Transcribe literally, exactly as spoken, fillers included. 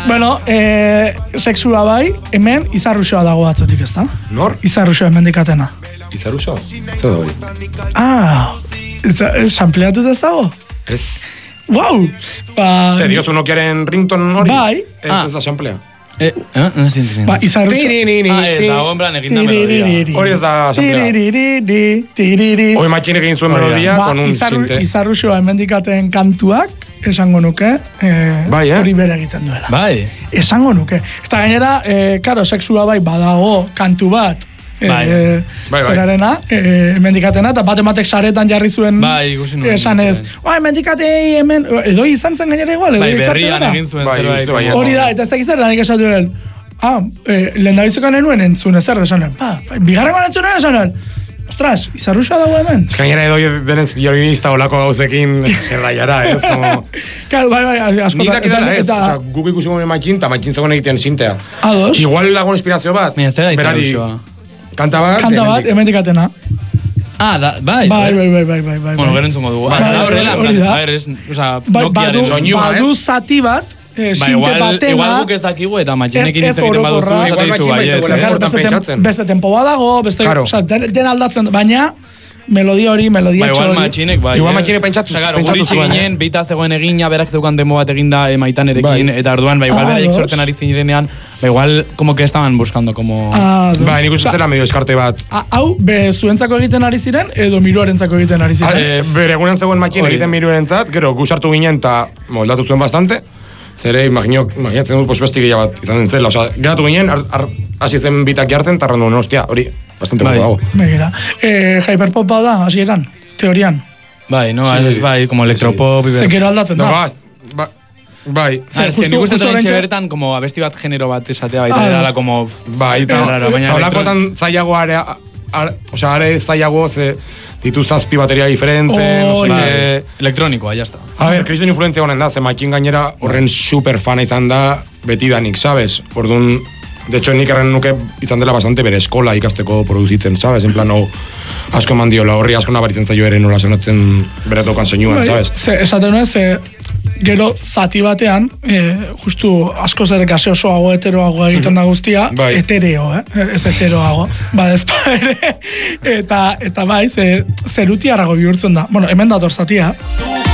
Bueno, eh, sexua bai, hemen izarruxoa dago atzotik, ez da? Nor? Izarruxoa hemen dikatena. Izarruxo? Zer da hori? Ah, sampleatut ez dago? Ez. Wow! Ba, Zer, diozu Nokiaren rington hori? Bai. Ez ez da samplea. Eh, eh, no estoy entendiendo. Ba, izarruxoa. Ah, ez dago, en plan, egin da melodia. Hori ez da samplea. Hoi matxinek egin zuen melodia, con un sinte. Izarruxoa hemen dikaten kantuak, esango nuke, bai, eh? hori bere egiten duela. Bai. Esango nuke. Eta gainera, eh, karo, sexua bai badago kantu bat, Bai. Eh, bai, bai. zerarena, eh, mendikatena, eta bat ematek saretan jarri zuen Bai, ikusi nuen. esan ez, oi, mendikatei hemen, edo izan zen gainera igual, edo Bai, itxartu berrian dela. egin zuen Bai, zerbait. uste baietz. Hori da, eta ez dakiz zer da nik esatu den. Ah, eh, lehen da bizukan enuen entzun ezer desanen. Ba, bigarrengoan entzunen esanen. Ostras, izarruxa dago hemen. Ez gainera edo denez violinista olako gauzekin zer raiara, ez? Como... Claro, bai, bai, asko. Nik dakitara ez, eta- osea, guk ikusi gomen matxin, eta matxin zegoen egiten sintea. Ados. Igual dago inspirazio bat, Mira, ez da berari izarruxoa. kanta bat, Kanta bat, hemendik. hemen dikatena. Ah, da, bai. Bai, bai, bai, bai, bai, bai. Bueno, gero entzungo dugu. Bai, Ah, da bai, horrela, hori en plan, da. a ver, es, o sea, Bai, Nokiaren badu, soinua, badu zati bat, eh, Ba, sinte igual, batena. igual guk ez dakigu eta matxinekin Ez- ez hitz egiten baduzu, orokorra. esate Igual dizu matxin baietz, baizegoela, eh? hortan beste, tem- pentsatzen. beste tempo bat dago, beste, Claro. osea, den, den aldatzen, baina melodia hori, melodia Ba, txo igual hori. matxinek, bai. Igual ez? matxinek pentsatu- Osea, claro, pentsatu guritxi zuen, ginen, beita zegoen egina, berak zeukan demo bat eginda emaitanerekin, Bai. eta orduan, ba, igual Ah, beraiek dos. sortzen ari zirenean, ba, igual, como que estaban buscando, como... Ah, dos. Ba, nik uste zela medio eskarte bat. A- Hau, be, zuentzako egiten ari ziren, edo miruarentzako egiten ari ziren. Eh, Bere egunen zegoen matxin hori. egiten miruentzat, gero gu sartu ginen eta moldatu zuen bastante. Zere, imagino, imaginatzen dut, pues besti gehiago bat izan den zela. Osa, geratu ginen, ar- ar- hasi zen bitak jartzen, eta randu, hostia, hori, bastante Bai. guapo dago. Begira. Eh, hyperpop da, hasieran, teorian. Bai, no, Sí. es bai, como electropop, Ze iber. gero aldatzen No, da. ba, ba, bai, Ah, es que justu- nik uste justu dut oraintxe- bertan, como abesti bat genero bat esatea baita, Ah, edala, como... bai, eta Raro, baina eta holakotan zailago are, are, osea, are zailago, ze ditu zazpi bateria diferente, no Oh, sé bai. qué. Elektronikoa, ya está. A ver, kristen influentzia honen da, ze matxin gainera horren super fan izan da betidanik, sabes? Orduan, de hecho, nik erren nuke izan dela bastante bere eskola ikasteko produzitzen, sabes? En plan, hau, asko eman diola, horri asko nabaritzen zaio ere nola sonatzen bere tokan zeinuan, Bai, sabes? Ze, esaten nuen, ze, gero zati batean, eh, justu asko zer gaseosoago, heteroago egiten da guztia, Bai. hetereo, eh? ez heteroago, ba, ez pa ere, eta, eta bai, ze, zerutiarrago bihurtzen da. Bueno, hemen dator zatia.